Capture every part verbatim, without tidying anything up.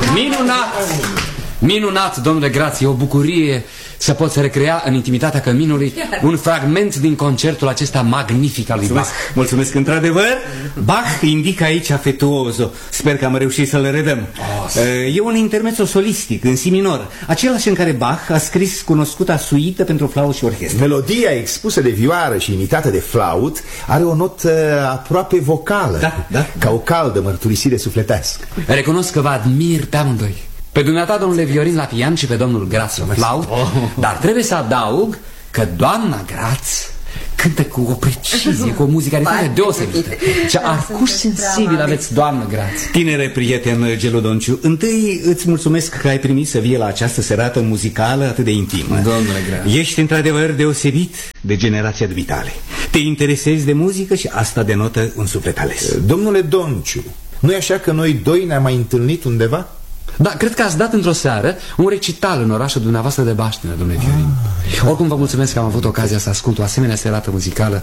Minunat! Minunat, domnule Grație, o bucurie să poți recrea în intimitatea căminului un fragment din concertul acesta magnific al lui Bach. Mulțumesc, într-adevăr. Bach indică aici afetuoso. Sper că am reușit să le redăm. E un intermezzo solistic în si minor, același în care Bach a scris cunoscuta suită pentru flaut și orchestră. Melodia expusă de vioară și imitată de flaut are o notă aproape vocală, da, da. ca o caldă mărturisire sufletească. Recunosc că vă admir pe amândoi. Pe dumneata, domnule Viorin, la pian și pe domnul Graț la flaut. oh. Dar trebuie să adaug că doamna Graț cântă cu o precizie, cu o muzicalitate deosebită. Ce arcuș sensibil aveți, doamnă Graț. Tinere prieten Gelodonciu, întâi îți mulțumesc că ai primit să vie la această serată muzicală atât de intimă. Domnule Graț, ești într-adevăr deosebit de generația dumitale. Te interesezi de muzică și asta denotă un suflet ales. Domnule Donciu, nu e așa că noi doi ne-am mai întâlnit undeva? Da, cred că ați dat într-o seară un recital în orașul dumneavoastră de baștină, domnule Viorin. ah, Oricum vă mulțumesc că am avut ocazia să ascult o asemenea serată muzicală.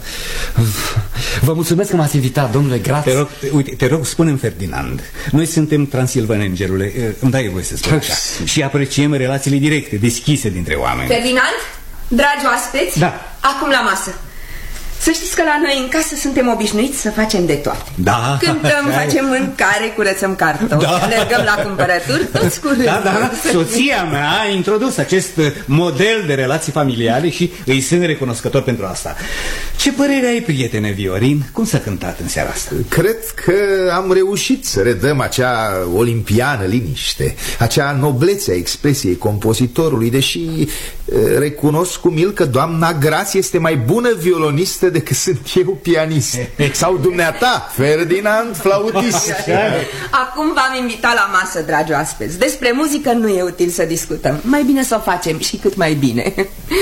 Vă mulțumesc că m-ați invitat, domnule Graț. Te rog, uite, te rog, spune-mi, Ferdinand, noi suntem transilvaneni, gerule, îmi dai voie să spun așa. Și apreciem relațiile directe, deschise dintre oameni. Ferdinand, dragi oaspeți, da. Acum la masă. Să știți că la noi în casă suntem obișnuiți să facem de toate. Da. Cântăm, facem mâncare, curățăm cartofi, da. Alergăm la cumpărături, toți cu rândul. Da, da, soția mea a introdus acest model de relații familiale și îi sunt recunoscător pentru asta. Ce părere ai, prietene Viorin? Cum s-a cântat în seara asta? Cred că am reușit să redăm acea olimpiană liniște, acea noblețe a expresiei compozitorului, deși recunosc cu mil că doamna Graț este mai bună violonistă decât sunt eu pianist. Sau dumneata, Ferdinand, flautist. Acum v-am invitat la masă, dragi oaspeți. Despre muzică nu e util să discutăm. Mai bine să o facem și cât mai bine.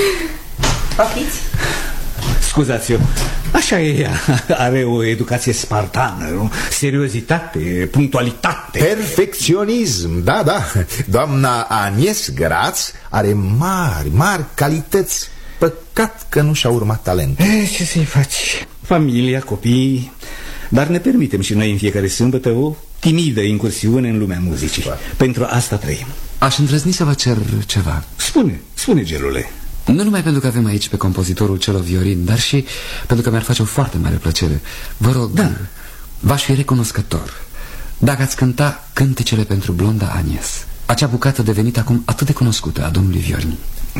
Poftiți? Scuzați-o, așa e ea. Are o educație spartană, seriozitate, punctualitate, perfecționism. Da, da. Doamna Agnes Graț are mari, mari calități. Păcat că nu și-a urmat talent. E, ce să-i faci? Familia, copii. Dar ne permitem și noi în fiecare sâmbătă o timidă incursiune în lumea muzicii. Pentru asta trăim. Aș îndrăzni să vă cer ceva. Spune, spune, gelule. Nu numai pentru că avem aici pe compozitorul Celo Viorin, dar și pentru că mi-ar face o foarte mare plăcere. Vă rog, da. V-aș fi recunoscător dacă ați cânta cântecele pentru blonda Agnes, acea bucată devenită acum atât de cunoscută a domnului Viorin.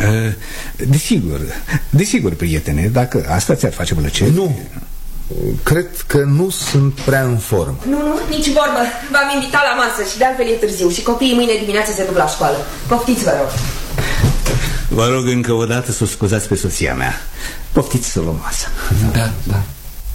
Desigur, desigur, prietene, dacă asta ți-ar face plăcere. Nu, cred că nu sunt prea în formă. Nu, nu, nici vorbă. V-am invitat la masă și de altfel e târziu și copiii mâine dimineață se duc la școală. Poftiți, vă rog. Vă rog încă o dată să o scuzați pe soția mea. Poftiți să luăm masa. Da, da.